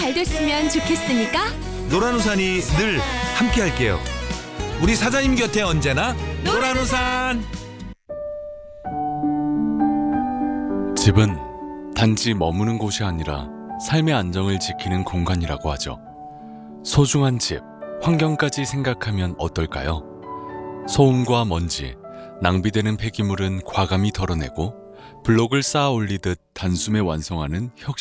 잘 됐으면 좋겠으니까 노란우산이 늘 함께할게요. 우리 사장님 곁에 언제나 노란우산. 집은 단지 머무는 곳이 아니라 삶의 안정을 지키는 공간이라고 하죠. 소중한 집, 환경까지 생각하면 어떨까요? 소음과 먼지, 낭비되는 폐기물은 과감히 덜어내고 블록을 쌓아 올리듯 단숨에 완성하는 혁신